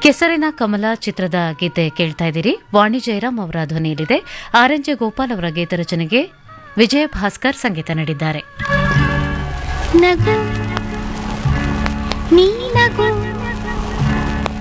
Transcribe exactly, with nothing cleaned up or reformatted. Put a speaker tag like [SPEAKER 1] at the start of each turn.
[SPEAKER 1] ಕೆಸರಿನ ಕಮಲ ಚಿತ್ರದ ಗೀತೆ ಕೇಳ್ತಾ ಇದ್ದೀರಿ. ವಾಣಿ ಜಯರಾಮ್ ಅವರ ಧ್ವನಿಯಲ್ಲಿದೆ. ಆರ್ ಎನ್ ಜೆ ಗೋಪಾಲ್ ಅವರ ಗೀತ ರಚನೆಗೆ ವಿಜಯ ಭಾಸ್ಕರ್ ಸಂಗೀತ ನೀಡಿದ್ದಾರೆ.
[SPEAKER 2] ನಗು ನೀ ನಗು